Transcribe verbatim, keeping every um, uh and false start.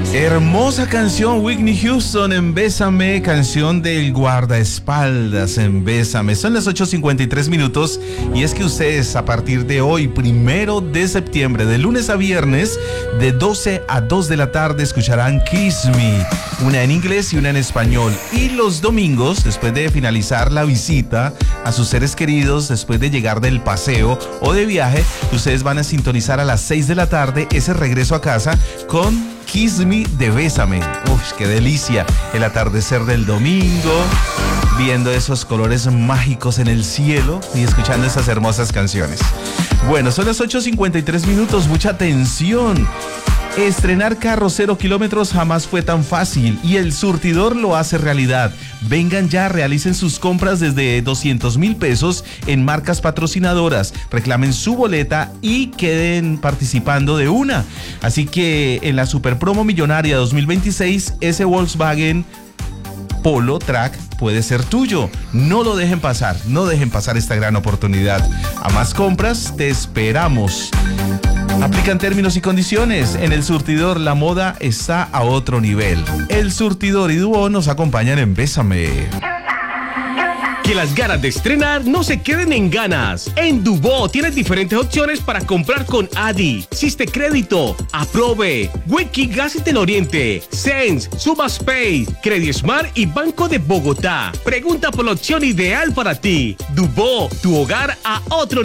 Hermosa canción, Whitney Houston en Bésame, canción del guardaespaldas en Bésame. Son las ocho cincuenta y tres minutos y es que ustedes a partir de hoy, primero de septiembre, de lunes a viernes, de doce a dos de la tarde, escucharán Kiss Me, una en inglés y una en español. Y los domingos, después de finalizar la visita a sus seres queridos, después de llegar del paseo o de viaje, ustedes van a sintonizar a las seis de la tarde ese regreso a casa con Kiss Me de Bésame. Uf, qué delicia. El atardecer del domingo, viendo esos colores mágicos en el cielo y escuchando esas hermosas canciones. Bueno, son las ocho cincuenta y tres minutos. Mucha atención. Estrenar carro cero kilómetros jamás fue tan fácil y el surtidor lo hace realidad. Vengan ya, realicen sus compras desde doscientos mil pesos en marcas patrocinadoras, reclamen su boleta y queden participando de una. Así que en la Super Promo Millonaria dos mil veintiséis, ese Volkswagen Polo Track puede ser tuyo. No lo dejen pasar, no dejen pasar esta gran oportunidad. A más compras, te esperamos. Aplican términos y condiciones. En el surtidor la moda está a otro nivel. El surtidor y Dúo nos acompañan en Bésame. Que las ganas de estrenar no se queden en ganas. En Dubó tienes diferentes opciones para comprar con Adi, Siste Crédito, Aprove, Wiki Gas y Teloriente, Sense, Subaspace, Credismart y Banco de Bogotá. Pregunta por la opción ideal para ti. Dubó, tu hogar a otro